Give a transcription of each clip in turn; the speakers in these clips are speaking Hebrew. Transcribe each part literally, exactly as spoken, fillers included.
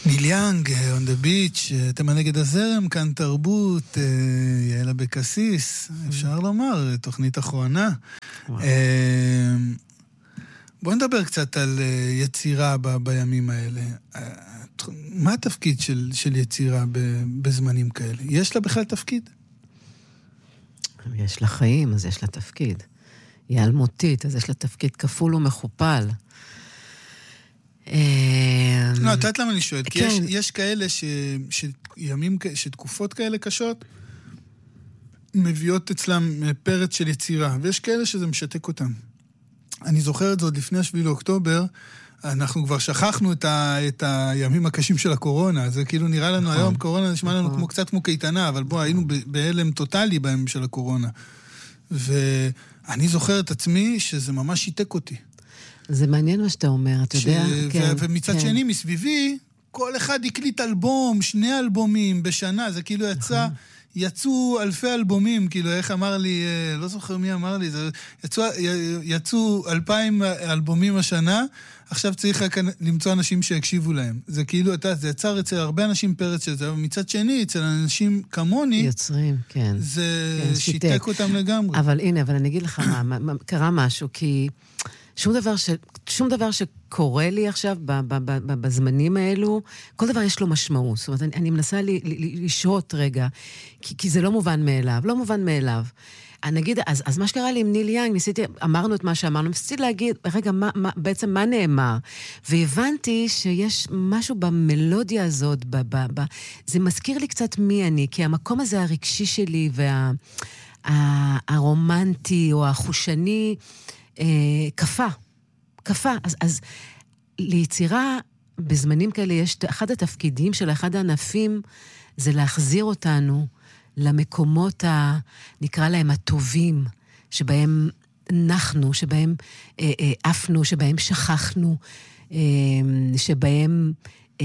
ניל יאנג, on the beach, אתם נגד הזרם, כאן תרבות, יעלה בקסיס, אפשר לומר, תוכנית אחרונה. בואו נדבר קצת על יצירה ב- בימים האלה. מה התפקיד של, של יצירה ב- בזמנים כאלה? יש לה בכלל תפקיד? יש לה חיים, אז יש לה תפקיד. היא אלמותית, אז יש לה תפקיד כפול ומכופל. לא, את יודעת למה אני שואל? כי יש, יש כאלה ש, שימים, שתקופות כאלה קשות מביאות אצלם פרץ של יצירה, ויש כאלה שזה משתק אותם. אני זוכר את זה עוד לפני השביעי לאוקטובר, אנחנו כבר שכחנו את, ה, את הימים הקשים של הקורונה, זה כאילו נראה לנו היום, קורונה נשמע לנו כמו, קצת כמו קייטנה, אבל בוא, היינו בהלם טוטלי בימים של הקורונה. ואני זוכר את עצמי שזה ממש שיתק אותי. זה מעניין מה שאתה אומר, אתה יודע? כן, ומצד כן. שני, מסביבי, כל אחד הקליט אלבום, שני אלבומים בשנה, זה כאילו יצא, יצאו אלפי אלבומים, כאילו איך אמר לי, לא זוכר מי אמר לי, זה, יצאו, יצאו אלפיים אלבומים השנה, עכשיו צריך רק למצוא אנשים שהקשיבו להם. זה כאילו, אתה, זה יצר אצל הרבה אנשים פרץ של זה, אבל מצד שני, אצל אנשים כמוני, יוצרים, כן. זה כן, שיתק. שיתק אותם לגמרי. אבל הנה, אבל אני אגיד לך מה, מה קרה משהו, כי שום דבר, ש, שום דבר שקורה לי עכשיו ב, ב, ב, ב, בזמנים האלו, כל דבר יש לו משמעות. זאת אומרת, אני, אני מנסה לי, לי, לשהות רגע, כי, כי זה לא מובן מאליו, לא מובן מאליו. אני אגיד, אז, אז מה שקרה לי עם ניל יאנג, ניסיתי, אמרנו את מה שאמרנו, ניסיתי להגיד, רגע, מה, מה, בעצם מה נאמר? והבנתי שיש משהו במלודיה הזאת, ב, ב, ב, זה מזכיר לי קצת מי אני, כי המקום הזה הרגשי שלי, וה, ה, הרומנטי או החושני, אה, קפה, קפה. אז, אז ליצירה בזמנים כאלה, יש אחד התפקידים של אחד הענפים, זה להחזיר אותנו, למקומות, ה, נקרא להם הטובים, שבהם נחנו, שבהם אה, אה, אפנו, שבהם שכחנו, אה, שבהם אה,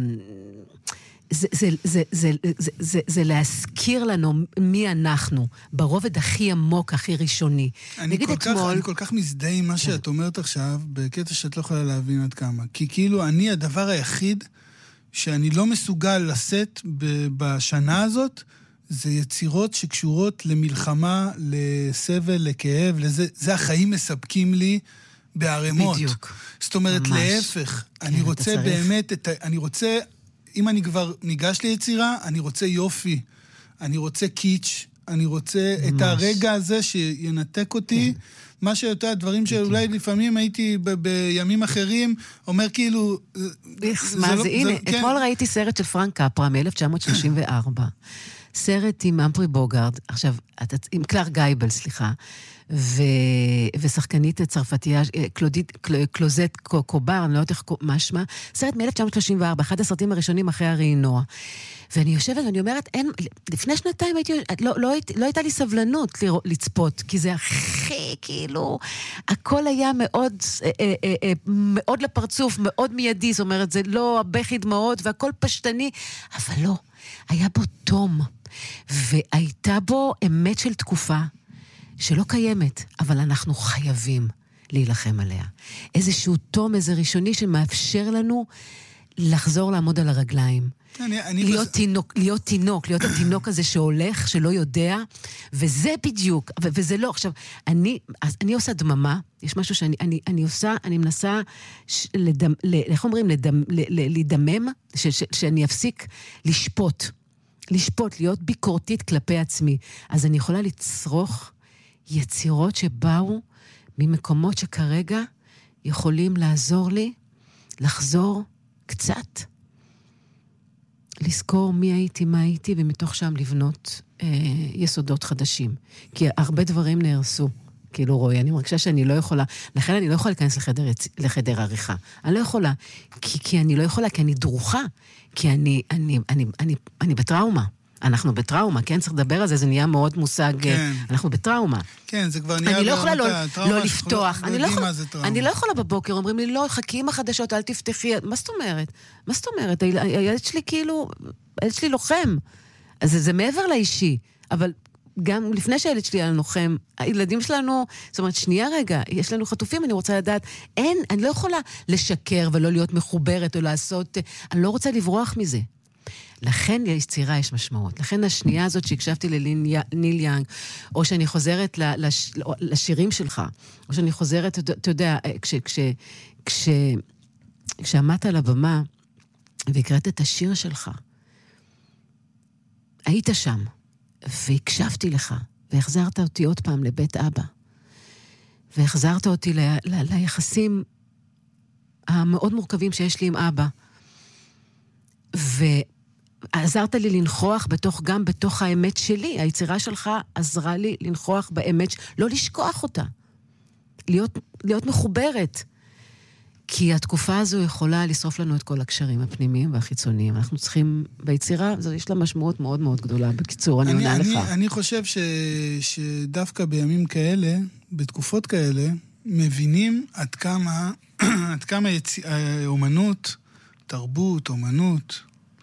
זה, זה, זה, זה, זה, זה, זה להזכיר לנו מי אנחנו, ברובד הכי עמוק, הכי ראשוני. אני, כל, כך, אתמול, אני כל כך מזדהה עם מה כן. שאת אומרת עכשיו, בקטע שאת לא יכולה להבין עד כמה. כי כאילו אני הדבר היחיד שאני לא מסוגל לשאת בשנה הזאת, זה יצירות שקשורות למלחמה, לסבל, לכאב, לזה, זה החיים מספקים לי בערימות. בדיוק. זאת אומרת, ממש. להפך, כן, אני רוצה באמת, את, אני רוצה, אם אני כבר ניגש ליצירה, אני רוצה יופי, אני רוצה קיץ', אני רוצה ממש. את הרגע הזה שינתק אותי, כן. מה שיותר, דברים שאולי לפעמים הייתי ב- בימים אחרים, אומר כאילו... מה זה, הנה, אתמול ראיתי סרט של פרנק קפרה מ-אלף תשע מאות שלושים וארבע, סרט עם אמפרי בוגארד, עכשיו, עם קלאר גייבל, סליחה, ו... ושחקנית צרפתייה, קלודית, קלוזט קובר, אני לא יודעת איך משמע, סרט מ-אלף תשע מאות שלושים וארבע, אחד הסרטים הראשונים אחרי הרעינוע. ואני יושבת ואני אומרת, אין, לפני שנתיים הייתי, לא, לא, לא הייתה לי סבלנות לצפות, כי זה הכי, כאילו, הכל היה מאוד, אה, אה, אה, מאוד לפרצוף, מאוד מיידי, זאת אומרת, זה לא הבכי דמעות, והכל פשטני, אבל לא, היה בו תום, והייתה בו אמת של תקופה, שלא קיימת, אבל אנחנו חייבים להילחם עליה. איזשהו תום, איזה ראשוני שמאפשר לנו לחזור לעמוד על הרגליים. אני, אני להיות, בס... תינוק, להיות תינוק, להיות התינוק הזה שהולך, שלא יודע, וזה בדיוק, ו- וזה לא. עכשיו, אני, אני עושה דממה, יש משהו שאני אני, אני עושה, אני מנסה, ש- לדמ, ל- איך אומרים, לדמ, ל- ל- לדמם, ש- ש- שאני אפסיק לשפוט, לשפוט, להיות ביקורתית כלפי עצמי. אז אני יכולה לצרוך יצירות שבאו ממקומות שכרגע יכולים לעזור לי, לחזור קצת, לזכור מי הייתי, מה הייתי, ומתוך שם לבנות אה, יסודות חדשים. כי הרבה דברים נהרסו, כאילו רואי, אני מרגישה שאני לא יכולה, לכן אני לא יכולה להיכנס לחדר, לחדר עריכה. אני לא יכולה, כי, כי אני לא יכולה, כי אני דרוכה, כי אני, אני, אני, אני, אני בטראומה. אנחנו בטראומה, כן? צריך לדבר על זה, זה נהיה מאוד מושג, כן. אנחנו בטראומה. כן, זה כבר נהיה... אני לא יכולה לא, לא לפתוח, אני לא, יכול, אני לא יכולה בבוקר, אומרים לי, לא, חכים החדשות, אל תפתחי, מה זאת אומרת? מה זאת אומרת? הילד שלי כאילו, הילד שלי לוחם, אז זה, זה מעבר לאישי, אבל גם לפני שהילד שלי היה לוחם, הילדים שלנו, זאת אומרת, שנייה רגע, יש לנו חטופים, אני רוצה לדעת, אין, אני לא יכולה לשקר ולא להיות מחוברת או לעשות, אני לא רוצה לברוח מזה. לכן ליצירה יש משמעות. לכן השנייה הזאת שהקשבתי לניל יאנג, או שאני חוזרת לש, לשירים שלך, או שאני חוזרת, אתה יודע, כש, כש, כש, כשעמדת על הבמה והקראת את השיר שלך, היית שם, והקשבתי לך, והחזרת אותי עוד פעם לבית אבא, והחזרת אותי ל, ל, ליחסים המאוד מורכבים שיש לי עם אבא, ועזרת לי לנחוח בתוך, גם בתוך האמת שלי. היצירה שלך עזרה לי לנחוח באמת, לא לשכוח אותה, להיות, להיות מחוברת. כי התקופה הזו יכולה לשרוף לנו את כל הקשרים הפנימיים והחיצוניים. אנחנו צריכים, ביצירה, זו יש לה משמעות מאוד מאוד גדולה. בקיצור, אני עונה לך. אני, אני חושב ש, שדווקא בימים כאלה, בתקופות כאלה, מבינים עד כמה, עד כמה יצ... אומנות, תרבות, אומנות,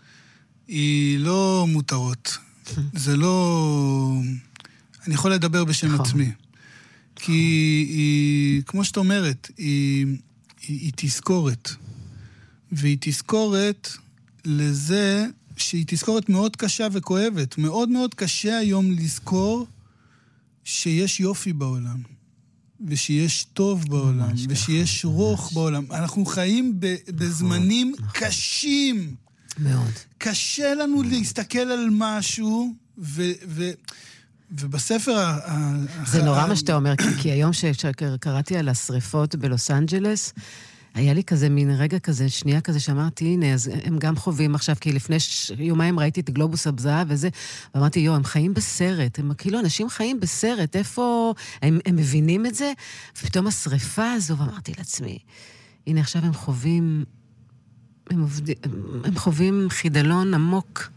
היא לא מותרות. זה לא... אני יכול לדבר בשם עצמי. כי היא, כמו שאת אומרת, היא... היא, היא תזכורת. והיא תזכורת לזה שהיא תזכורת מאוד קשה וכואבת. מאוד מאוד קשה היום לזכור שיש יופי בעולם. ושיש טוב בעולם. ושיש רוח בעולם. אנחנו חיים ב, בזמנים קשים. מאוד. קשה לנו להסתכל על משהו ו... ו ובספר... זה נורא מה שאתה אומר, כי היום שקראתי על השריפות בלוס אנג'לס, היה לי כזה מין רגע כזה, שנייה כזה שאמרתי, הנה, אז הם גם חווים עכשיו, כי לפני יומיים ראיתי את גלובוס הבזעה וזה, ואמרתי, יו, הם חיים בסרט, הם כאילו אנשים חיים בסרט, איפה... הם, הם מבינים את זה? ופתאום השריפה הזו, ואמרתי לעצמי, הנה עכשיו הם חווים... הם, עובד... הם חווים חידלון עמוק,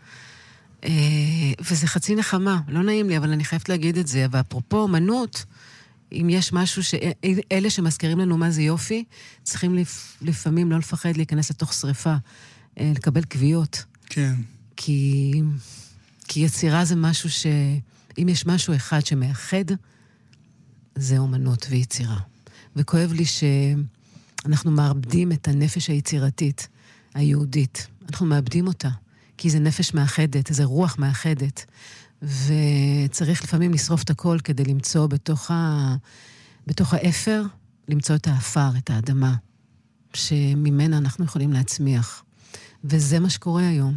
וזה חצי נחמה, לא נעים לי, אבל אני חייבת להגיד את זה. ואפרופו אומנות, אם יש משהו שאלה שמזכירים לנו מה זה יופי, צריכים לפעמים לא לפחד להיכנס לתוך שריפה, לקבל קביעות. כן. כי, כי יצירה זה משהו ש... אם יש משהו אחד שמאחד, זה אומנות ויצירה. וכואב לי שאנחנו מאבדים את הנפש היצירתית, היהודית. אנחנו מאבדים אותה. כי זה נפש מאחדת, זה רוח מאחדת, וצריך לפעמים לשרוף את הכל כדי למצוא בתוך, ה... בתוך האפר, למצוא את האפר, את האדמה, שממנה אנחנו יכולים להצמיח. וזה מה שקורה היום.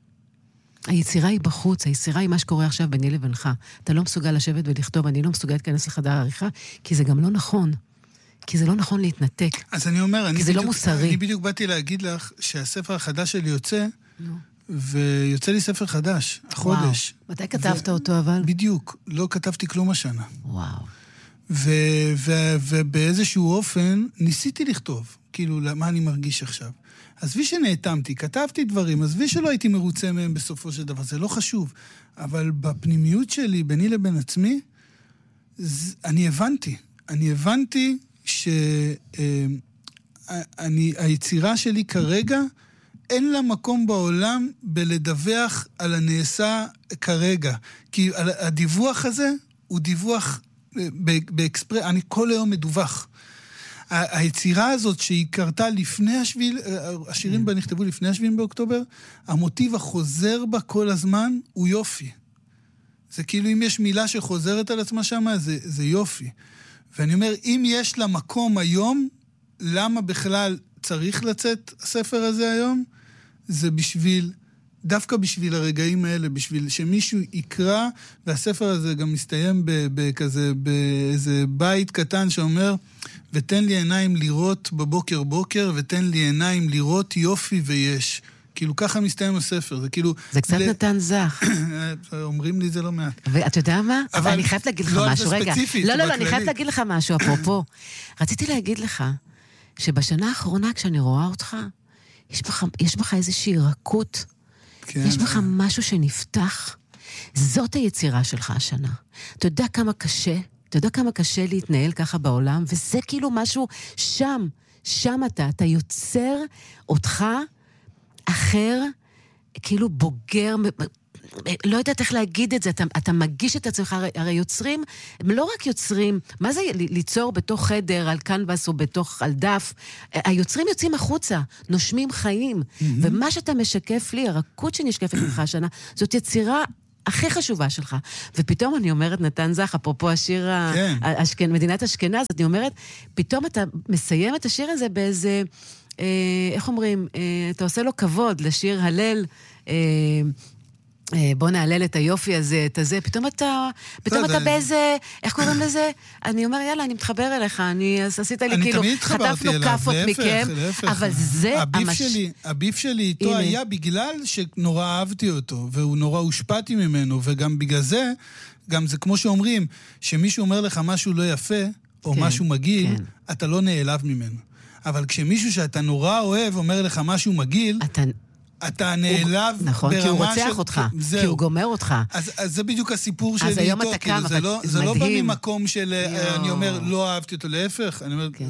היצירה היא בחוץ, היצירה היא מה שקורה עכשיו ביני לבינך. אתה לא מסוגל לשבת ולכתוב, אני לא מסוגל להיכנס לחדר העריכה, כי זה גם לא נכון. כי זה לא נכון להתנתק. אז אני אומר, כי אני זה בדיוק, לא מוסרי. אני בדיוק באתי להגיד לך שהספר החדש שלי יוצא, לא. ויוצא לי ספר חדש, החודש. וואו. מתי כתבת ו... אותו אבל? בדיוק, לא כתבתי כלום השנה. וואו. ו... ו... ובאיזשהו אופן ניסיתי לכתוב, כאילו, מה אני מרגיש עכשיו. עזבי שנאטמתי, כתבתי דברים, עזבי שלא הייתי מרוצה מהם בסופו של דבר, זה לא חשוב. אבל בפנימיות שלי, ביני לבין עצמי, אני הבנתי. אני הבנתי שהיצירה שלי כרגע, אין לה מקום בעולם בלדווח על הנעשה כרגע. כי הדיווח הזה הוא דיווח באקספרס, אני כל היום מדווח. היצירה הזאת שהיא קרתה לפני השביל, השירים בה נכתבו לפני השביל באוקטובר, המוטיב החוזר בה כל הזמן הוא יופי. זה כאילו אם יש מילה שחוזרת על עצמה שמה, זה, זה יופי. ואני אומר, אם יש לה מקום היום, למה בכלל צריך לצאת הספר הזה היום? זה בשביל, דווקא בשביל הרגעים האלה, בשביל שמישהו יקרא, והספר הזה גם מסתיים בכזה, באיזה בית קטן שאומר, ותן לי עיניים לראות בבוקר בוקר, ותן לי עיניים לראות יופי ויש. כאילו ככה מסתיים הספר, זה כאילו... זה קצת ל... נתן זך. אומרים לי זה לא מעט. ואתה יודע מה? אבל אני חייבת להגיד לך לא משהו, רגע. ספציפית, לא, לא, לא, אני חייבת להגיד לך משהו, אפרופו. רציתי להגיד לך, שבשנה האחרונה כשאני רואה אותך, יש בך, יש בך איזושהי רכות, כן. יש בך משהו שנפתח, זאת היצירה שלך השנה. אתה יודע כמה קשה, אתה יודע כמה קשה להתנהל ככה בעולם, וזה כאילו משהו שם, שם אתה, אתה יוצר אותך, אחר, כאילו בוגר, לא יודעת איך להגיד את זה, אתה, אתה מגיש את עצמך, הרי, הרי יוצרים, הם לא רק יוצרים, מה זה ליצור בתוך חדר, על קנבס או בתוך, על דף, היוצרים יוצאים החוצה, נושמים חיים, mm-hmm. ומה שאתה משקף לי, הרכות שנשקפת לך השנה, זאת יצירה הכי חשובה שלך. ופתאום אני אומרת, נתן זך, אפרופו השיר, כן. השכן, מדינת אשכנז, אני אומרת, פתאום אתה מסיים את השיר הזה באיזה, אה, איך אומרים, אה, אתה עושה לו כבוד לשיר הלל, אה, בוא נעלל את היופי הזה, את הזה, פתאום אתה, פתאום אתה באיזה, איך קוראים לזה? אני אומר, יאללה, אני מתחבר אליך, אני עשית לי כאילו, חטפנו כפות מכם, אבל זה המש... הביף שלי איתו היה בגלל שנורא אהבתי אותו, והוא נורא הושפעתי ממנו, וגם בגלל זה, גם זה כמו שאומרים, שמישהו אומר לך משהו לא יפה, או משהו מגעיל, אתה לא נעלב ממנו. אבל כשמישהו שאתה נורא אוהב אומר לך משהו מגעיל, אתה... אתה נעלב נכון, כי הוא רוצח אותך, כי הוא גומר אותך. אז זה בדיוק הסיפור שלי איתו, זה לא בא ממקום של, אני אומר, לא אהבתי אותו, להפך, אני אומר,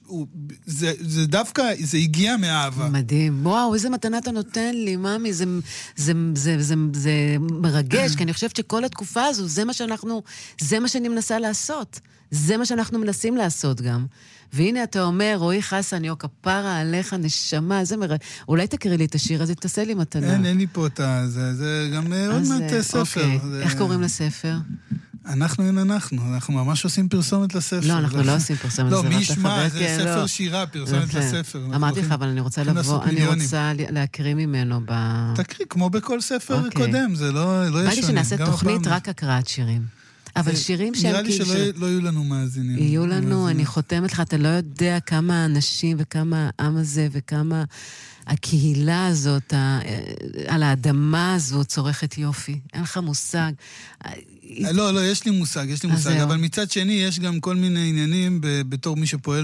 זה דווקא, זה הגיע מאהבה. מדהים, וואו, איזה מתנה אתה נותן לי, מאמי, זה מרגש, כי אני חושבת שכל התקופה הזו, זה מה שאנחנו, זה מה שאני מנסה לעשות, זה מה שאנחנו מנסים לעשות גם. והנה אתה אומר, רועי חסן, יו כפרה עליך נשמה, זה מר... אולי תקריא לי את השיר הזה, תעשה לי מתנה. אין, אין לי פה את זה, זה גם עוד מעט ספר. אוקיי. זה... איך קוראים לספר? אנחנו אין אנחנו, אנחנו ממש עושים פרסומת לספר. לא, אנחנו לא עושים פרסומת. לא, מי ישמע, זה ספר שירה, פרסומת לספר. אמרתי לך, אבל אני רוצה לבוא, אני רוצה להקריא ממנו ב... תקריא, כמו בכל ספר קודם, זה לא ישונה. באתי שנעשה תוכנית רק הקראת שירים. אבל שירים שהם נראה לי שלא יהיו לנו מאזינים. יהיו לנו, אני חותמת לך, אתה לא יודע כמה אנשים וכמה העם הזה וכמה הקהילה הזאת, על האדמה הזו צורכת יופי. אין לך מושג. לא, לא, יש לי מושג, יש לי מושג. אבל מצד שני, יש גם כל מיני עניינים בתור מי שפועל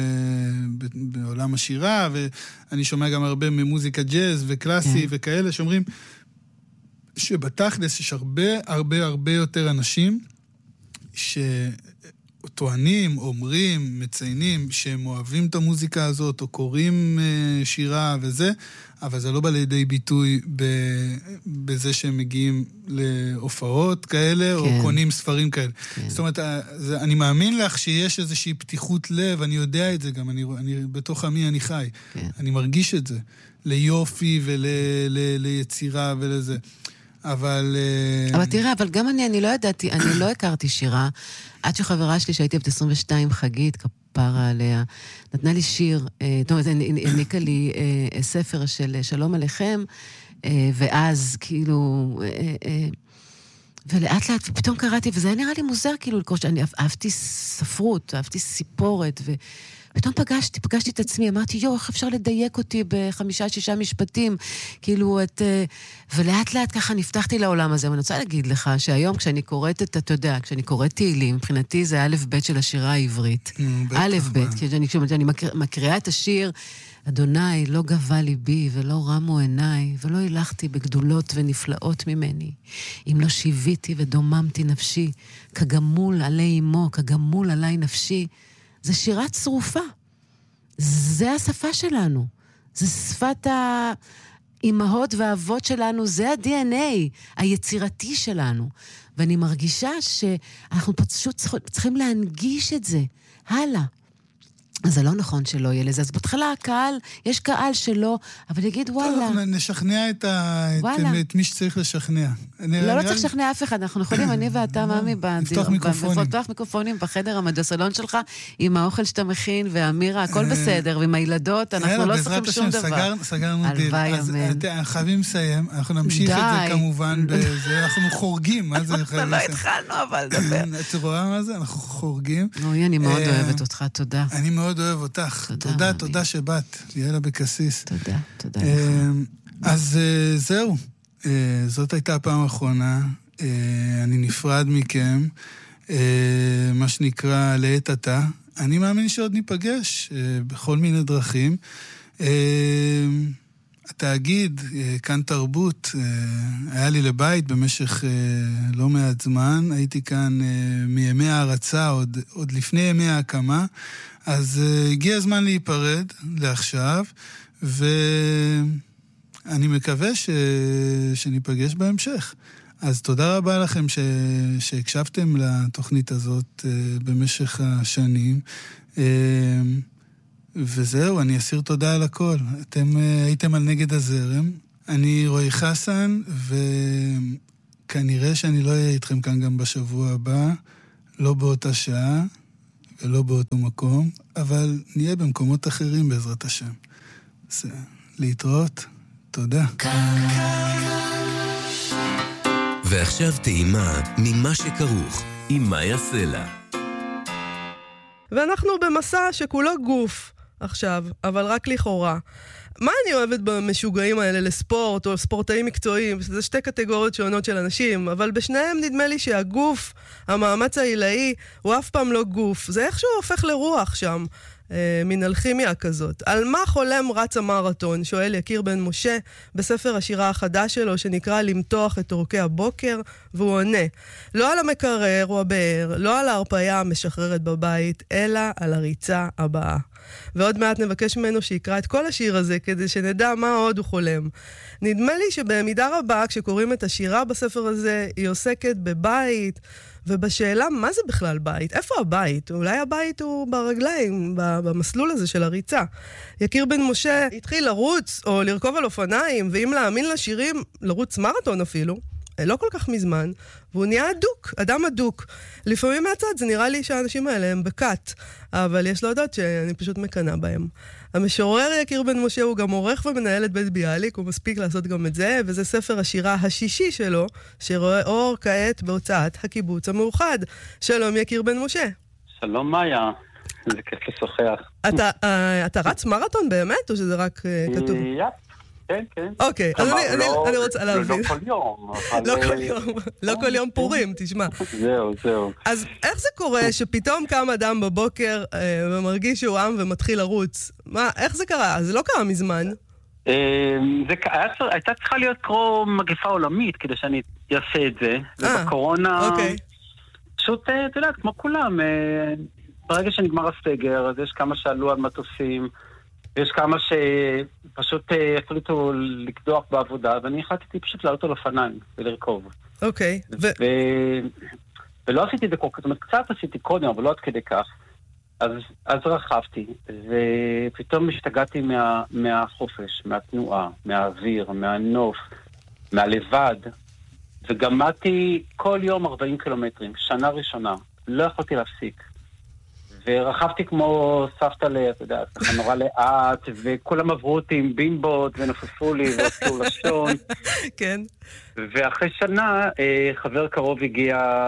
בעולם השירה, ואני שומע גם הרבה ממוזיקה ג'אז וקלאסי וכאלה, שאומרים שבתכלס יש הרבה הרבה הרבה יותר אנשים שטוענים, אומרים, מציינים שהם אוהבים את המוזיקה הזאת או קוראים שירה וזה, אבל זה לא בא לידי ביטוי בזה שהם מגיעים להופעות כאלה כן. או קונים ספרים כאלה. כן. זאת אומרת, אני מאמין לך שיש איזושהי פתיחות לב, אני יודע את זה גם, אני, אני, בתוך עמי אני חי. כן. אני מרגיש את זה, ליופי וליצירה ולזה. אבל... אבל תראה, אבל גם אני, אני לא ידעתי, אני לא הכרתי שירה, עד שחברה שלי שהייתי בת עשרים ושתיים חגית, כפרה עליה, נתנה לי שיר, זאת אומרת, העניקה לי ספר של שלום עליכם, ואז כאילו... ולאט לאט, ופתאום קראתי, וזה היה נראה לי מוזר, כאילו, אני אהבתי ספרות, אהבתי סיפורת, ו... פתאום פגשתי, פגשתי את עצמי, אמרתי, יו, איך אפשר לדייק אותי בחמישה, שישה משפטים, כאילו, את... ולאט לאט ככה נפתחתי לעולם הזה, ואני רוצה להגיד לך שהיום כשאני קוראת את, אתה יודע, כשאני קוראת תהילים, מבחינתי זה א' ב' של השירה העברית. א' ב', כשאני מקריאה את השיר, אדוני לא גבה ליבי ולא רמו עיניי, ולא הילכתי בגדולות ונפלאות ממני. אם לא שיוויתי ודוממתי נפשי, כגמול עלי אמו, כגמול עלי נפשי, זה שירה צרופה. זה השפה שלנו. זה שפת האימהות והאבות שלנו, זה ה-די אן איי היצירתי שלנו. ואני מרגישה שאנחנו פשוט צריכים להנגיש את זה הלאה. אז זה לא נכון שלא יהיה לזה. אז בהתחלה הקהל, יש קהל שלא, אבל יגיד וואלה. טוב, נשכנע את, ה... את מי שצריך לשכנע. לא, לא צריך לשכנע אף אחד. אנחנו יכולים, אני ואתה, מאמי, לפתוח מיקרופונים. לפתוח מיקרופונים בחדר המדסלון שלך, עם האוכל שאתה מכין, והאמירה, הכל בסדר, ועם הילדות, אנחנו לא צריכים שום דבר. סגרנו דיל. אז חייבים לסיים, אנחנו נמשיך את זה כמובן, אנחנו חורגים. אנחנו לא התחלנו, אבל דבר. את רואה מה זה? אנחנו חורגים. אוי, אני מאוד אוהבת אותך, תודה. אני מאוד אוהב אותך. תודה, תודה שבאת. יאללה בקסיס. תודה, תודה. אז זהו. זאת הייתה הפעם האחרונה. אני נפרד מכם. מה שנקרא לעת עתה. אני מאמין שעוד ניפגש בכל מיני דרכים. התאגיד, כאן תרבות, היה לי לבית במשך לא מעט זמן. הייתי כאן מימי ההרצה, עוד, עוד לפני ימי ההקמה. אז הגיע הזמן להיפרד לעכשיו, ואני אני מקווה ש... שניפגש בהמשך. אז תודה רבה לכם ש... שהקשבתם לתוכנית הזאת במשך השנים. וזהו, אני אסיר תודה על הכל. אתם הייתם על נגד הזרם. אני רועי חסן, וכנראה שאני לא אהיה איתכם כאן גם בשבוע הבא, לא באותה שעה ולא באותו מקום, אבל נהיה במקומות אחרים בעזרת השם. אז להתראות. תודה. ועכשיו טעימה ממה שכרוך עם מאיה סלע. ואנחנו במסע שכולו גוף עכשיו, אבל רק לכאורה. מה אני אוהבת במשוגעים האלה לספורט או ספורטאים מקצועיים? זה שתי קטגוריות שונות של אנשים, אבל בשניהם נדמה לי שהגוף, המאמץ העילאי, הוא אף פעם לא גוף. זה איכשהו הופך לרוח שם, אה, מן אלכימיה כזאת. על מה חולם רץ המרתון? שואל יקיר בן משה בספר השירה החדש שלו, שנקרא למתוח את אורכי הבוקר, והוא עונה. לא על המקרר או הבאר, לא על ההרפאיה המשחררת בבית, אלא על הריצה הבאה. ועוד מעט נבקש ממנו שיקרא את כל השיר הזה, כדי שנדע מה עוד הוא חולם. נדמה לי שבמידה רבה, כשקוראים את השירה בספר הזה, היא עוסקת בבית, ובשאלה מה זה בכלל בית? איפה הבית? אולי הבית הוא ברגליים, במסלול הזה של הריצה. יקיר בן משה התחיל לרוץ, או לרכוב על אופניים, ואם להאמין לשירים, לרוץ מרתון אפילו, לא כל כך מזמן, והוא נהיה אדוק, אדם אדוק. לפעמים מהצד זה נראה לי שהאנשים האלה הם בקט, אבל יש להודות שאני פשוט מקנה בהם. המשורר יקיר בן משה הוא גם עורך ומנהל את בית ביאליק, הוא מספיק לעשות גם את זה, וזה ספר השירה השישי שלו, שרואה אור כעת בהוצאת הקיבוץ המאוחד. שלום יקיר בן משה. שלום מאיה, זה כיף לשוחח. אתה, אתה רץ מרתון באמת, או שזה רק כתוב? יפ. כן, כן. אוקיי, אז אני רוצה להבין. לא כל יום. לא כל יום, לא כל יום פורים, תשמע. זהו, זהו. אז איך זה קורה שפתאום קם אדם בבוקר ומרגיש שהוא עם ומתחיל לרוץ? מה, איך זה קרה? זה לא קרה מזמן. הייתה צריכה להיות כמו מגפה עולמית כדי שאני אעשה את זה. ובקורונה, פשוט, אתה יודע, כמו כולם, ברגע שנגמר הסגר, אז יש כמה שעלו על מטוסים, יש כמה שפשוט החליטו לקדוח בעבודה, ואני החלטתי פשוט לעלות על אופניים ולרכוב. אוקיי. ולא עשיתי את זה כל כך, זאת אומרת, קצת עשיתי קודם, אבל לא עד כדי כך. אז רכבתי, ופתאום השתגעתי מהחופש, מהתנועה, מהאוויר, מהנוף, מהלבד, וגמדתי כל יום ארבעים קילומטרים, שנה ראשונה. לא יכולתי להפסיק. ורחבתי כמו סבתא ל, אתה יודע, ככה נורא לאט, וכולם עברו אותי עם בימבות, ונפפו לי, ועשו לשון. כן. ואחרי שנה, חבר קרוב הגיע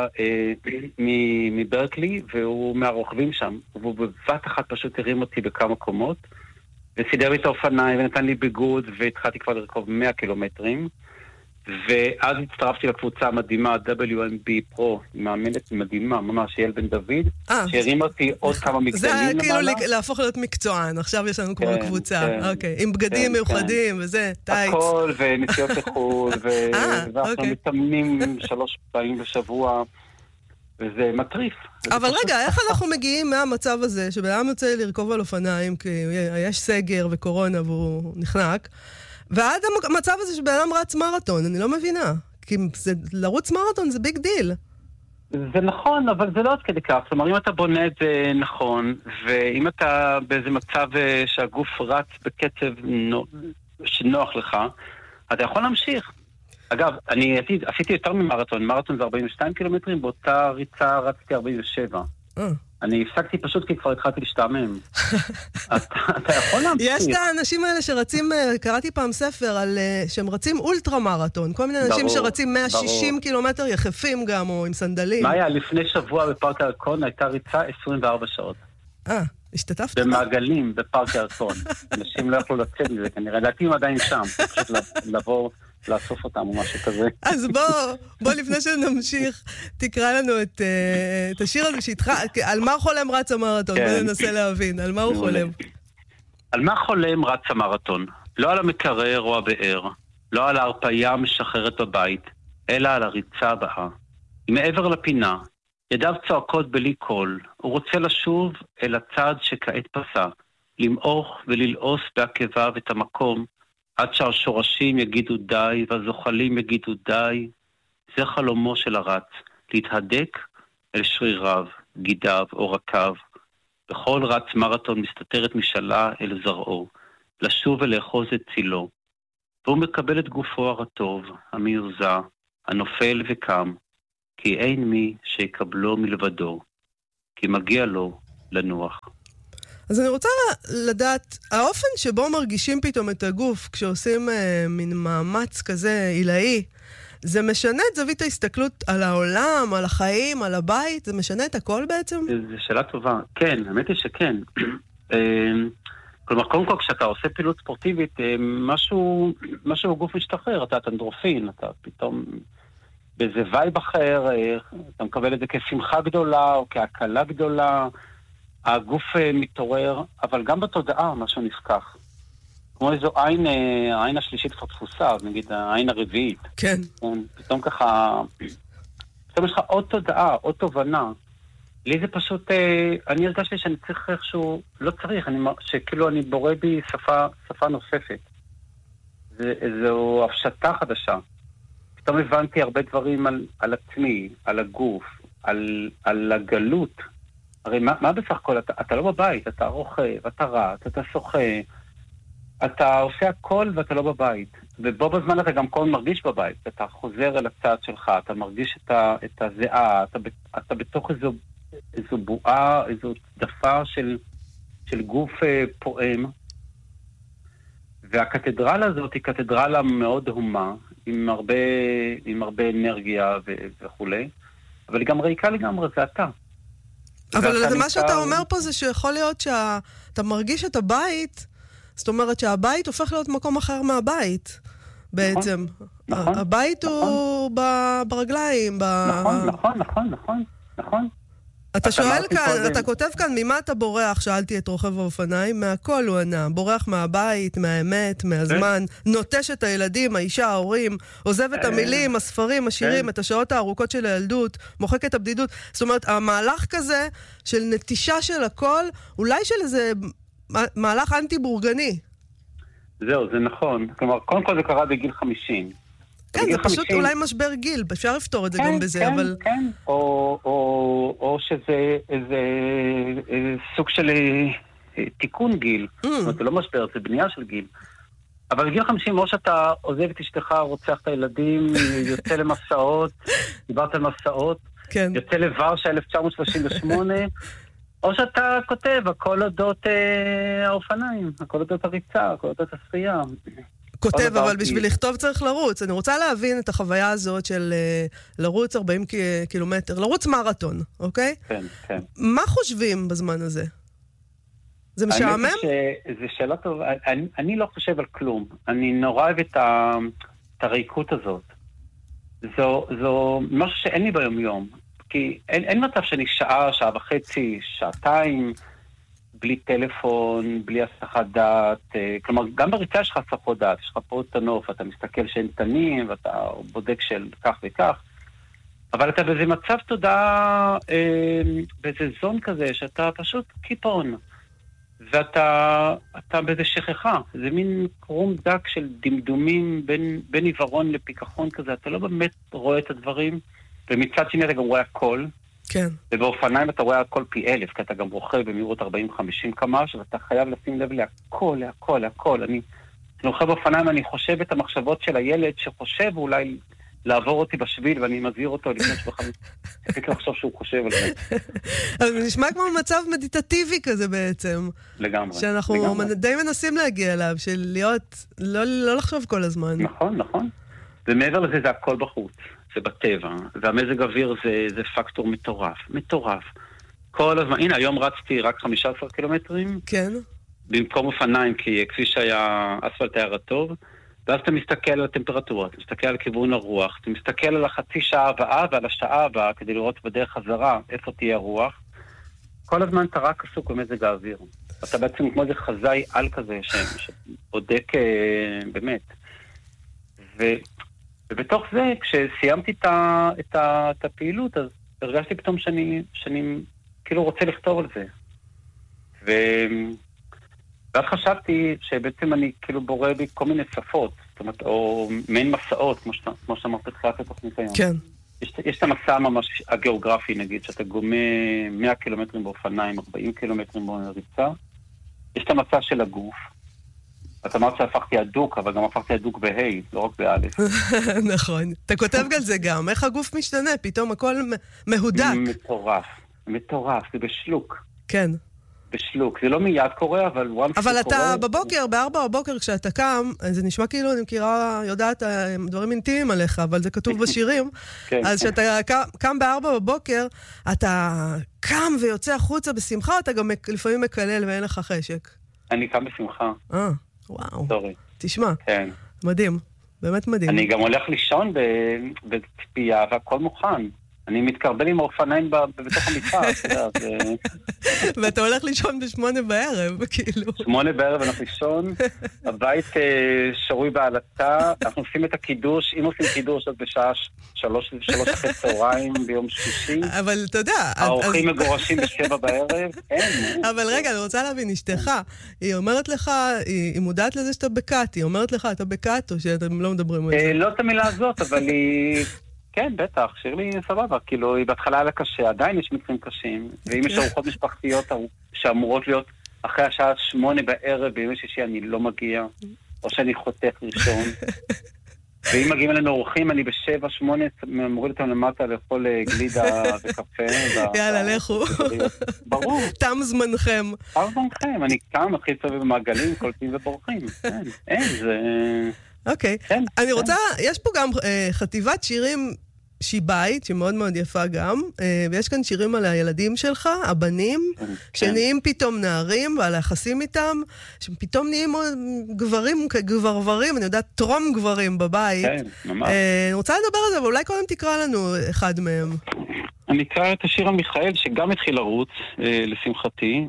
מברקלי, והוא מהרוכבים שם, והוא בבת אחת פשוט הרים אותי בכמה קומות, וסידר לי את האופניים, ונתן לי ביגוד, והתחלתי כבר לרכוב מאה קילומטרים, ואז הצטרפתי לקבוצה המדהימה דאבליו אם בי Pro, מאמנת מדהימה, ממש יעל בן דוד, שהרים אותי עוד כמה מגדלים למעלה. זה כאילו להפוך להיות מקצוען, עכשיו יש לנו כבר קבוצה, אוקיי, עם בגדים מיוחדים וזה, טייץ. הכל, ונסיעות לחול, ואנחנו מתאמנים שלוש פעמים בשבוע, וזה מטריף. אבל רגע, איך אנחנו מגיעים מהמצב הזה, שבאדם יוצא לרכוב על אופניים, כי יש סגר וקורונה והוא נחנק, ועד המצב הזה שבאדם רץ מרתון, אני לא מבינה. כי זה, לרוץ מרתון זה ביג דיל. זה נכון, אבל זה לא עד כדי כך. זאת אומרת, אם אתה בונה את זה נכון, ואם אתה באיזה מצב שהגוף רץ בקצב שנוח לך, אתה יכול להמשיך. אגב, אני עשיתי, עשיתי יותר ממרתון. מרתון זה ארבעים ושתיים קילומטרים, באותה ריצה רצתי ארבעים ושבע. אה. אני הפסקתי פשוט כי כבר התחלתי להשתעמם. אתה יכול להמשיך. יש את האנשים האלה שרצים, קראתי פעם ספר על שהם רצים אולטרה מרתון. כל מיני אנשים שרצים מאה ושישים קילומטר יחפים גם, או עם סנדלים. מה היה? לפני שבוע בפארק הירקון הייתה ריצה עשרים וארבע שעות. אה, השתתפת? במעגלים בפארק הירקון. אנשים לא יכלו לצאת מזה, כנראה. לדעתי הם עדיין שם. פשוט לבוא... לאסוף אותם או משהו כזה. אז בוא, בוא לפני שנמשיך, תקרא לנו את, את השיר הזה שאיתך, על מה חולם רץ המרתון? בוא ננסה להבין, על מה הוא חולם? על מה חולם רץ המרתון? לא על המקרר או הבאר, לא על ההרפאיה המשחררת בבית, אלא על הריצה הבאה. מעבר לפינה, ידיו צועקות בלי קול, הוא רוצה לשוב אל הצד שכעת פסע, למעוך וללעוס בעקביו את המקום עד שהשורשים יגידו די, והזוחלים יגידו די. זה חלומו של הרץ, להתהדק אל שריריו, גידיו, עורקיו. בכל רץ מרתון מסתתרת משאלה אל זרעו, לשוב ולאחוז את צילו. והוא מקבל את גופו הרטוב, המיורזה, הנופל וקם, כי אין מי שיקבלו מלבדו, כי מגיע לו לנוח. אז אני רוצה לדעת, האופן שבו מרגישים פתאום את הגוף, כשעושים אה, מין מאמץ כזה עילאי, זה משנה את זווית ההסתכלות על העולם, על החיים, על הבית? זה משנה את הכל בעצם? זו שאלה טובה. כן, האמת היא שכן. כלומר, קודם כל, כשאתה עושה פעילות ספורטיבית, משהו, משהו גוף משתחרר, אתה אנדורפין, אתה פתאום באיזה וייב אחר, אתה מקבל את זה כשמחה גדולה או כהקלה גדולה, הגוף מתעורר, אבל גם בתודעה משהו נפקח. כמו איזו עין, העין השלישית כבר תפוסה, נגיד העין הרביעית. כן. פתאום ככה, פתאום יש לך עוד תודעה, עוד תובנה. לי זה פשוט, אני הרגשתי שאני צריך איכשהו, לא צריך, אני, שכאילו אני בורא בי שפה, שפה נוספת. זה איזו הפשטה חדשה. פתאום הבנתי הרבה דברים על, על עצמי, על הגוף, על, על הגלות. הרי מה, מה בסך הכל? אתה, אתה לא בבית, אתה רוכב, אתה רץ, אתה שוחה, אתה עושה הכל ואתה לא בבית. ובו בזמן אתה גם כל מרגיש בבית. אתה חוזר אל הצד שלך, אתה מרגיש את, ה, את הזיעה, אתה, אתה בתוך איזו, איזו בועה, איזו דפה של, של גוף אה, פועם. והקתדרלה הזאת היא קתדרלה מאוד הומה, עם הרבה, עם הרבה אנרגיה ו, וכולי. אבל היא גם ריקה לגמרי, זה אתה. אבל זה מה שאתה אומר פה זה שיכול להיות שאתה מרגיש את הבית, זאת אומרת שהבית הופך להיות מקום אחר מהבית, בעצם. נכון, הבית הוא ברגליים. נכון, נכון, נכון, נכון, נכון. אתה שואל כאן, אתה כותב כאן, ממה אתה בורח? שאלתי את רוכב האופניים, מהכל הוא ענה. בורח מהבית, מהאמת, מהזמן, נוטש את הילדים, האישה, ההורים, עוזב את המילים, הספרים, השירים, את השעות הארוכות של הילדות, מוחק את הבדידות. זאת אומרת, המהלך כזה של נטישה של הכל, אולי של איזה מהלך אנטי-בורגני. זהו, זה נכון. כלומר, קודם כל זה קרה בגיל חמישים. כן, זה פשוט אולי משבר גיל, אפשר לפתור את זה גם בזה, אבל... כן, כן, או שזה איזה סוג של תיקון גיל. זאת אומרת, זה לא משבר, זה בנייה של גיל. אבל בגיל חמישים, או שאתה עוזב את אשתך, רוצח את הילדים, יוצא למסעות, דיברת על מסעות, יוצא לוורשה אלף תשע מאות שלושים ושמונה, או שאתה כותב, הכל אודות האופניים, הכל אודות הריצה, הכל אודות השחייה. כותב, אבל בשביל לכתוב צריך לרוץ. אני רוצה להבין את החוויה הזאת של לרוץ ארבעים קילומטר, לרוץ מרתון, אוקיי? כן, כן. מה חושבים בזמן הזה? זה משעמם? זה שאלה טובה. אני, אני לא חושב על כלום. אני נורא אוהב את, ה, את הריקות הזאת. זו, זו משהו שאין לי ביום יום. כי אין, אין מצב שאני שעה, שעה וחצי, שעתיים, בלי טלפון, בלי הסחת דעת. כלומר, גם בריצה יש לך הסחות דעת, יש לך פה את הנוף, אתה מסתכל שאין תנים, ואתה בודק של כך וכך. אבל אתה באיזה מצב תודעה, אה, באיזה זון כזה, שאתה פשוט קיפון. ואתה אתה באיזה שכחה. זה מין קרום דק של דמדומים בין, בין עיוורון לפיקחון כזה. אתה לא באמת רואה את הדברים, ומצד שני אתה גם רואה הכל. כן. ובאופניים אתה רואה הכל פי אלף, כי אתה גם רוכב במהירות ארבעים חמישים קמ"ש, ואתה חייב לשים לב להכל, להכל, להכל. אני רוכב באופניים, אני חושב את המחשבות של הילד שחושב אולי לעבור אותי בשביל, ואני מזהיר אותו לפני שבחם. תפסיק לחשוב שהוא חושב על זה. זה נשמע כמו מצב מדיטטיבי כזה בעצם. לגמרי. שאנחנו לגמרי. די מנסים להגיע אליו, של להיות, לא, לא לחשוב כל הזמן. נכון, נכון. ומעבר לזה זה הכל בחוץ. זה בטבע, והמזג אוויר זה, זה פקטור מטורף, מטורף. כל הזמן, הנה, היום רצתי רק חמישה עשר קילומטרים. כן. במקום אופניים, כי כפי שהיה אספלט היה רטוב, ואז אתה מסתכל על הטמפרטורה, אתה מסתכל על כיוון הרוח, אתה מסתכל על החצי שעה הבאה ועל השעה הבאה, כדי לראות בדרך חזרה איפה תהיה הרוח. כל הזמן אתה רק עסוק במזג האוויר. אתה בעצם כמו איזה חזאי על כזה, שבודק באמת. ו... ובתוך זה, כשסיימתי את, ה, את, ה, את הפעילות, אז הרגשתי פתאום שאני, שאני כאילו רוצה לכתוב על זה. ו, ואז חשבתי שבעצם אני כאילו בורא בי כל מיני שפות, זאת אומרת, או מעין מסעות, כמו שאתה, כמו שאתה אמרת תחילת התוכנית היום. כן. יש, יש את המסע ממש הגיאוגרפי, נגיד, שאתה גומה מאה קילומטרים באופניים, ארבעים קילומטרים בריצה. יש את המסע של הגוף. אתה אמרת שהפכתי הדוק, אבל גם הפכתי הדוק בהי, לא רק באלף. נכון. אתה כותב על זה גם, איך הגוף משתנה, פתאום הכל מהודק. מטורף, מטורף, זה בשלוק. כן. בשלוק. זה לא מיד קורה, אבל once זה קורה... אבל אתה בבוקר, בארבע בבוקר, כשאתה קם, זה נשמע כאילו, אני מכירה, יודעת, דברים אינטימיים עליך, אבל זה כתוב בשירים. אז כשאתה קם בארבע בבוקר, אתה קם ויוצא החוצה בשמחה, אתה גם לפעמים מקלל ואין לך חשק. אני קם בשמחה. אה, וואו. סורי. תשמע. כן. מדהים. באמת מדהים. אני גם הולך לישון בציפייה, והכל מוכן. אני מתקרבל עם האופניים בתוך המיטה, אתה יודע, זה... ואתה הולך לישון בשמונה בערב, כאילו. שמונה בערב אנחנו לישון, הבית שרוי בעלתה, אנחנו עושים את הקידוש, אם עושים קידוש, אז בשעה שלוש, שלוש אחרי צהריים ביום שלישי. אבל אתה יודע... האורחים מגורשים בשבע בערב, אין. אבל רגע, אני רוצה להבין, אשתך, היא אומרת לך, היא מודעת לזה שאתה בקאט, היא אומרת לך, אתה בקאט, או שאתם לא מדברים על זה? לא את המילה הזאת, אבל היא... כן, בטח, שירלי סבבה, כאילו, היא בהתחלה היה לה קשה, עדיין יש מקרים קשים, ואם יש ארוחות משפחתיות שאמורות להיות אחרי השעה שמונה בערב, בימי שישי אני לא מגיע, או שאני חותך ראשון, ואם מגיעים אלינו אורחים, אני בשבע, שמונה, מוריד אותם למטה לאכול גלידה וקפה. יאללה, לכו. ברור. תם זמנכם. תם זמנכם, אני קם, מתחיל סביב במעגלים, קולטים ובורחים. כן, אין, זה... אוקיי. אני רוצה, יש פה גם חטיבת שירים שהיא בית, שמאוד מאוד יפה גם, ויש כאן שירים על הילדים שלך, הבנים, שנהיים פתאום נערים, ועל היחסים איתם, שפתאום נהיים גברים כגברברים, אני יודעת, טרום גברים בבית. כן, ממש. אני רוצה לדבר על זה, אבל אולי קודם תקרא לנו אחד מהם. אני אקרא את השיר המיכאל, שגם התחיל לרוץ, לשמחתי,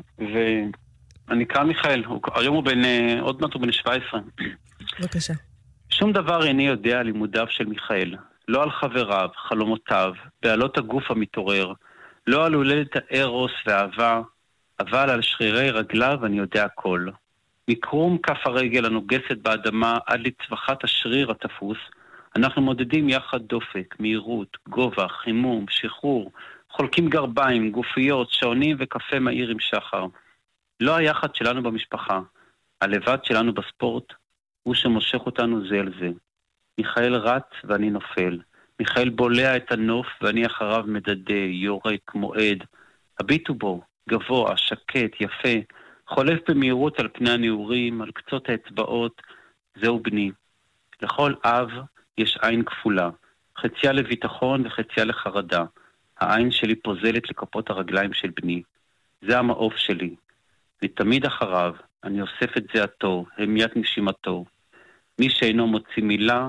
ואני אקרא מיכאל, היום הוא בן, עוד מעט הוא בן שבע עשרה. בבקשה. שום דבר איני יודע על לימודיו של מיכאל, לא על חבריו, חלומותיו, בעלות הגוף המתעורר, לא על הולדת הארוס והאהבה, אבל על שרירי רגליו אני יודע הכל. מקרום כף הרגל הנוגסת באדמה עד לצווחת השריר התפוס, אנחנו מודדים יחד דופק, מהירות, גובה, חימום, שחרור, חולקים גרביים, גופיות, שעונים וקפה מהיר עם שחר. לא היחד שלנו במשפחה, הלבד שלנו בספורט, הוא שמושך אותנו זה אל זה. מיכאל רץ ואני נופל. מיכאל בולע את הנוף ואני אחריו מדדה, יורק, מועד. הביטו בו, גבוה, שקט, יפה, חולף במהירות על פני הנעורים, על קצות האצבעות. זהו בני. לכל אב יש עין כפולה, חציה לביטחון וחציה לחרדה. העין שלי פוזלת לכפות הרגליים של בני. זה המעוף שלי. ותמיד אחריו אני אוסף את זעתו, המיית נשימתו. מי שאינו מוציא מילה,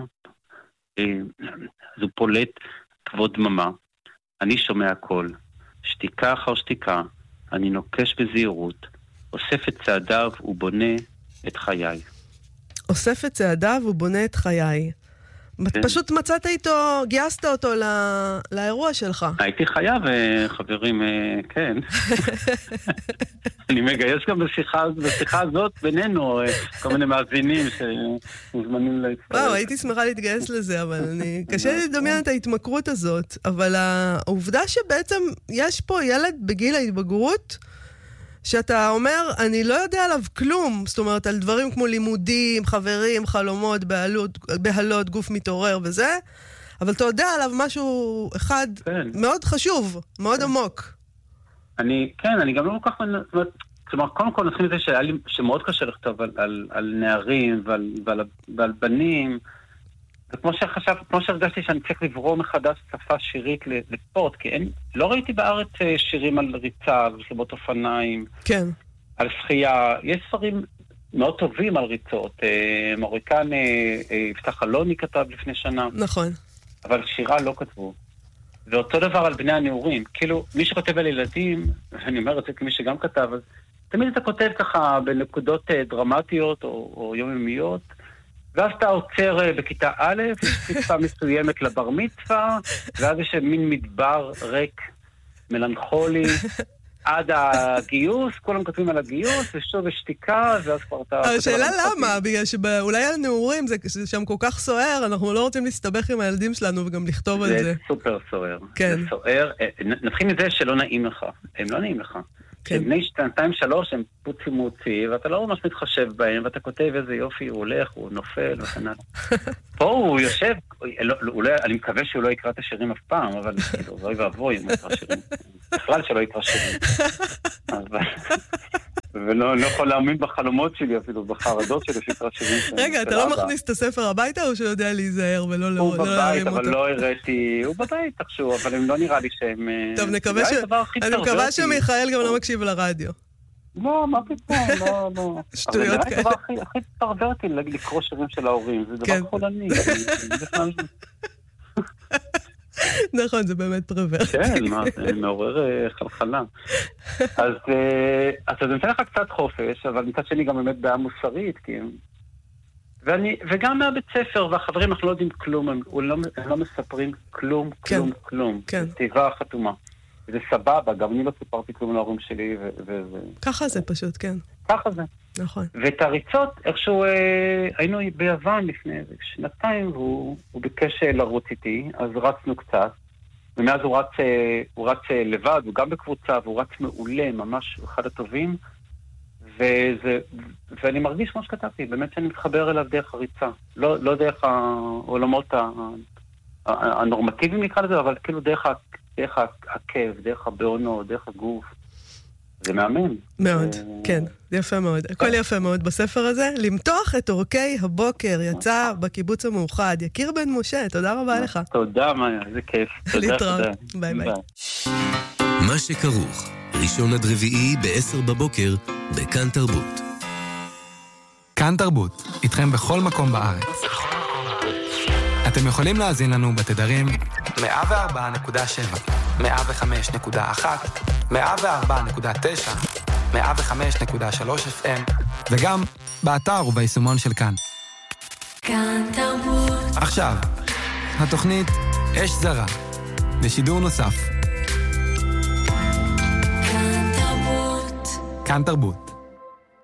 זו פולט כבוד דממה. אני שומע הכל. שתיקה אחר שתיקה, אני נוקש בזהירות, אוסף את צעדיו ובונה את חיי. אוסף את צעדיו ובונה את חיי. כן. פשוט מצאת איתו, גייסת אותו לא, לאירוע שלך. הייתי חייב, חברים, כן. אני מגייס גם בשיחה, בשיחה הזאת בינינו, כל מיני מאזינים שמוזמנים להצטרף. וואו, הייתי שמחה להתגייס לזה, אבל אני... קשה לי לדמיין את ההתמכרות הזאת, אבל העובדה שבעצם יש פה ילד בגיל ההתבגרות, שאתה אומר, אני לא יודע עליו כלום, זאת אומרת, על דברים כמו לימודים, חברים, חלומות, בהלות, בהלות, גוף מתעורר וזה, אבל אתה יודע עליו משהו אחד כן. מאוד חשוב, מאוד כן. עמוק. אני, כן, אני גם לא כל כך... כלומר, קודם כל נתחיל מזה שהיה לי, שמאוד קשה לכתוב על, על, על נערים ועל, ועל, ועל בנים, וכמו שחשב, כמו שהרגשתי שאני צריך לברוא מחדש שפה שירית לספורט, כי אין, לא ראיתי בארץ שירים על ריצה, על חיבות אופניים, כן. על שחייה. יש ספרים מאוד טובים על ריצות. מוריקן יפתח אלוני כתב לפני שנה. נכון. אבל שירה לא כתבו. ואותו דבר על בני הנעורים. כאילו, מי שכותב על ילדים, ואני אומר את זה כמי שגם כתב, אז תמיד אתה כותב ככה בנקודות דרמטיות או, או יומיומיות, ואז אתה עוצר בכיתה א', יש ציפה מסוימת לבר מצווה, ואז יש מין מדבר ריק, מלנכולי, עד הגיוס, כולם כותבים על הגיוס, ושוב השתיקה, ואז כבר אתה... השאלה למה? בגלל שאולי הנעורים זה שם כל כך סוער, אנחנו לא רוצים להסתבך עם הילדים שלנו וגם לכתוב על זה. זה סופר סוער. כן. זה סוער. נתחיל מזה שלא נעים לך. הם לא נעים לך. בני שנתיים שלוש הם פוצי מוצי, ואתה לא ממש מתחשב בהם, ואתה כותב איזה יופי, הוא הולך, הוא נופל, וכן הלאה. פה הוא יושב, אני מקווה שהוא לא יקרא את השירים אף פעם, אבל אוי ואבוי, הוא יקרא שירים. בכלל שלא יקרא שירים. ולא יכול להאמין בחלומות שלי, אפילו בחרדות שלי, שיקרא שירים. רגע, אתה לא מכניס את הספר הביתה, או שהוא יודע להיזהר ולא להרים אותו? הוא בבית, אבל לא הראיתי, הוא בבית תחשוב, אבל הם לא נראה לי שהם... טוב, אני מקווה שמיכאל גם לא מקשיב לרדיו. לא, מה פתאום, לא, לא. שטויות כאלה. אבל זה הכי פרברטי לקרוא שירים של ההורים, זה דבר חולני. נכון, זה באמת פרוורט. כן, זה מעורר חלחלה. אז זה נותן לך קצת חופש, אבל מצד שני גם באמת בעיה מוסרית, וגם מהבית ספר, והחברים אנחנו לא יודעים כלום, הם לא מספרים כלום, כלום, כלום. כתיבה חתומה. זה סבבה, גם אני לא סיפרתי כלום להורים שלי, וזה... ככה זה פשוט, כן. ככה זה. נכון. ואת הריצות, איכשהו היינו ביוון לפני שנתיים, והוא ביקש לרוץ איתי, אז רצנו קצת, ומאז הוא רץ, הוא רץ לבד, הוא גם בקבוצה, והוא רץ מעולה, ממש אחד הטובים, וזה, ואני מרגיש כמו שכתבתי, באמת שאני מתחבר אליו דרך הריצה, לא, לא דרך העולמות הנורמטיביים נקרא לזה, אבל כאילו דרך, דרך העקב, דרך הבעונות, דרך הגוף. זה מאמן. מאוד, כן, יפה מאוד. הכל יפה מאוד בספר הזה. למתוח את אורכי הבוקר, יצא בקיבוץ המאוחד. יקיר בן משה, תודה רבה לך. תודה, מאיה, זה כיף. תודה, תודה. ביי ביי. מה שכרוך, ראשון עד רביעי ב-עשר בבוקר, בכאן תרבות. כאן תרבות, איתכם בכל מקום בארץ. אתם יכולים להאזין לנו בתדרים מאה וארבע נקודה שבע, מאה וחמש נקודה אחת, מאה וארבע נקודה תשע, מאה וחמש נקודה שלוש אף אם, וגם באתר וביישומון של כאן. כאן תרבות. עכשיו, התוכנית אש זרה, ושידור נוסף. כאן תרבות. כאן תרבות.